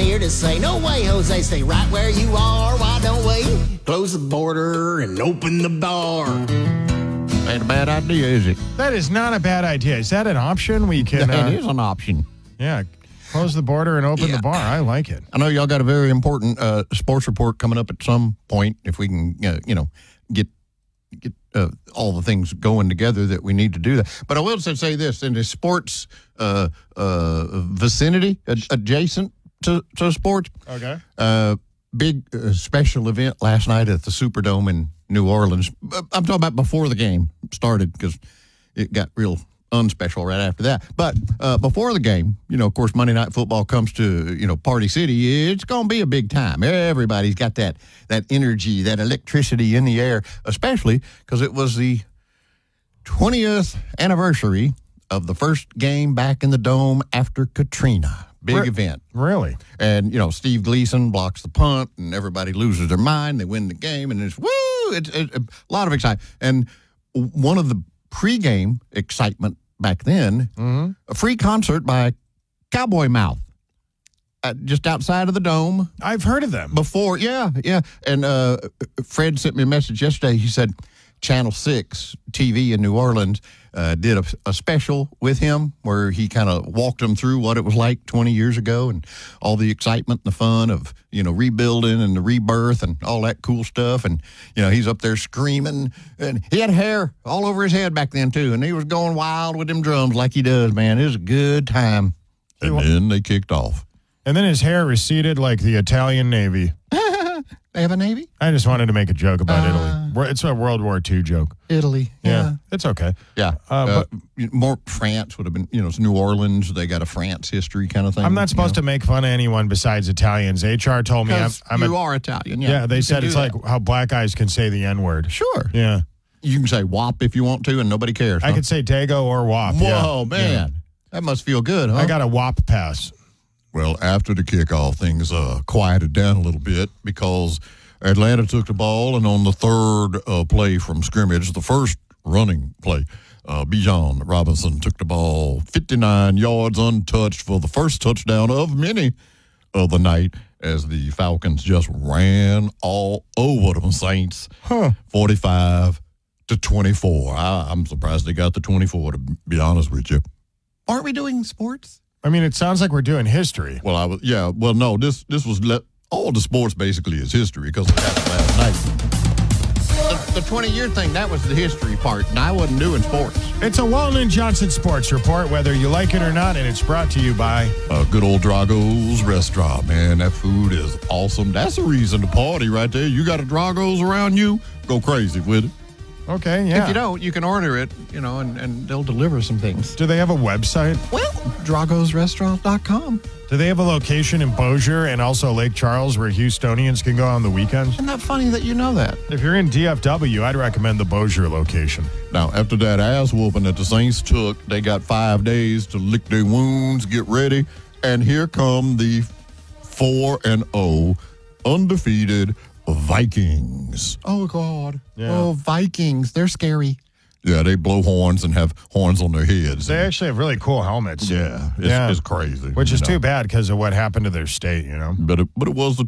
here to say, no way, Jose, stay right where you are. Why don't we close the border and open the bar? Ain't a bad idea, is it? That is not a bad idea. Is that an option? We can. It is an option. Yeah. Close the border and open Yeah. the bar. I like it. I know y'all got a very important sports report coming up at some point. If we can, get all the things going together that we need to do that. But I will say this: in the sports vicinity adjacent to sports, Okay. big special event last night at the Superdome in New Orleans. I'm talking about before the game started because it got real unspecial right after that. But before the game, of course, Monday Night Football comes to, Party City. It's going to be a big time. Everybody's got that energy, that electricity in the air, especially because it was the 20th anniversary of the first game back in the Dome after Katrina. Big event. Really? And, Steve Gleason blocks the punt, and everybody loses their mind. They win the game, and it's, woo! It's a lot of excitement. And one of the pregame excitement back then, a free concert by Cowboy Mouth just outside of the Dome. I've heard of them. Before, yeah. And Fred sent me a message yesterday. He said Channel 6 TV in New Orleans did a special with him where he kind of walked them through what it was like 20 years ago and all the excitement and the fun of, rebuilding and the rebirth and all that cool stuff. And, he's up there screaming. And he had hair all over his head back then, too. And he was going wild with them drums like he does, man. It was a good time. And then they kicked off. And then his hair receded like the Italian Navy. They have a Navy? I just wanted to make a joke about Italy. It's a World War II joke. Italy. Yeah. It's okay. Yeah. But more France would have been, it's New Orleans. They got a France history kind of thing. I'm not supposed to make fun of anyone besides Italians. HR told me you are Italian. Yeah, they said it's like how black guys can say the N-word. Sure. Yeah. You can say WAP if you want to, and nobody cares. I could say Dago or WAP. Whoa, yeah. man. Yeah. That must feel good, huh? I got a WAP pass. Well, after the kickoff, things quieted down a little bit because Atlanta took the ball, and on the third play from scrimmage, the first running play, Bijan Robinson took the ball 59 yards untouched for the first touchdown of many of the night as the Falcons just ran all over them Saints, 45-24. I'm surprised they got the 24, to be honest with you. Aren't we doing sports? I mean, it sounds like we're doing history. Well, no, this was all the sports basically is history because it happened last night. The 20-year thing, that was the history part, and I wasn't doing sports. It's a Walden Johnson Sports Report, whether you like it or not, and it's brought to you by good old Drago's Restaurant, man. That food is awesome. That's a reason to party right there. You got a Drago's around you, go crazy with it. Okay, yeah. If you don't, you can order it, and they'll deliver some things. Do they have a website? Well, dragosrestaurant.com. Do they have a location in Bossier and also Lake Charles where Houstonians can go on the weekends? Isn't that funny that you know that? If you're in DFW, I'd recommend the Bossier location. Now, after that ass whooping that the Saints took, they got 5 days to lick their wounds, get ready, and here come the 4-0 undefeated Vikings. Oh, God. Yeah. Oh, Vikings. They're scary. Yeah, they blow horns and have horns on their heads. They actually have really cool helmets. Yeah, it's crazy. Which is too bad because of what happened to their state, But it was the